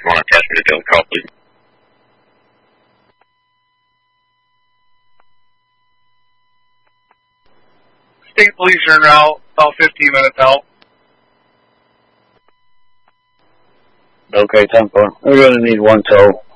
want to attach me to the call, please. State police are en route, about 15 minutes out. Okay, 10-4. We're going to need one tow.